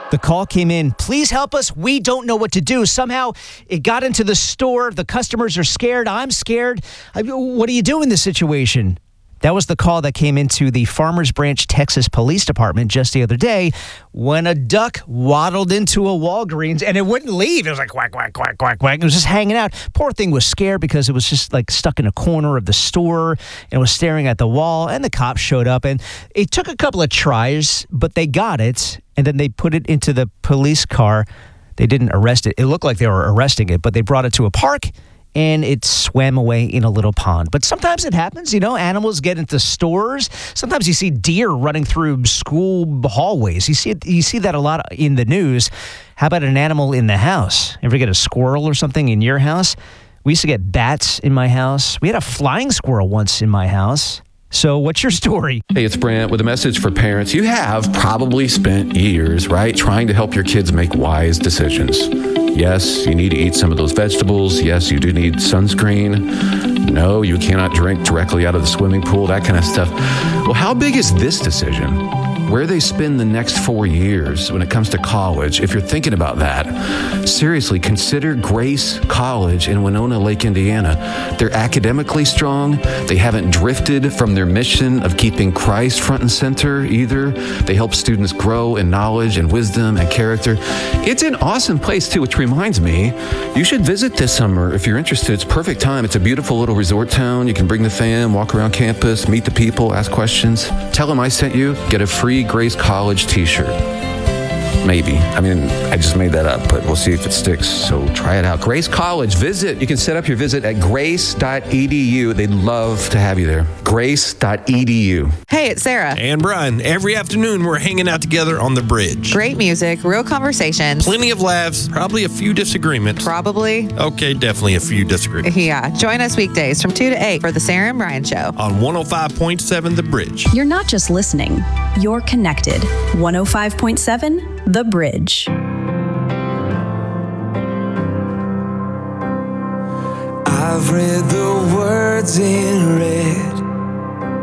The call came in, please help us. We don't know what to do. Somehow it got into the store. The customers are scared. I'm scared. What do you do in this situation? That was the call that came into the Farmers Branch, Texas Police Department just the other day when a duck waddled into a Walgreens and it wouldn't leave. It was like quack, quack, quack, quack, quack. It was just hanging out. Poor thing was scared because it was just like stuck in a corner of the store and was staring at the wall. And the cops showed up and it took a couple of tries, but they got it. And then they put it into the police car. They didn't arrest it. It looked like they were arresting it, but they brought it to a park. And it swam away in a little pond. But sometimes it happens, animals get into stores. Sometimes you see deer running through school hallways. You see that a lot in the news. How about an animal in the house? Ever get a squirrel or something in your house? We used to get bats in my house. We had a flying squirrel once in my house. So what's your story? Hey, it's Brent with a message for parents. You have probably spent years, right, trying to help your kids make wise decisions. Yes, you need to eat some of those vegetables. Yes, you do need sunscreen. No, you cannot drink directly out of the swimming pool, that kind of stuff. Well, how big is this decision? Where they spend the next 4 years when it comes to college, if you're thinking about that, seriously, consider Grace College in Winona Lake, Indiana. They're academically strong. They haven't drifted from their mission of keeping Christ front and center either. They help students grow in knowledge and wisdom and character. It's an awesome place too, which reminds me, you should visit this summer if you're interested. It's perfect time. It's a beautiful little resort town. You can bring the fam, walk around campus, meet the people, ask questions. Tell them I sent you. Get a free Grace College t-shirt. Maybe. I just made that up, but we'll see if it sticks. So try it out. Grace College, visit. You can set up your visit at grace.edu. They'd love to have you there. Grace.edu. Hey, it's Sarah. And Brian. Every afternoon, we're hanging out together on the bridge. Great music, real conversations. Plenty of laughs, probably a few disagreements. Probably. Okay, definitely a few disagreements. Yeah. Join us weekdays from 2 to 8 for the Sarah and Brian Show. On 105.7 The Bridge. You're not just listening, you're connected. 105.7 The Bridge. I've read the words in red.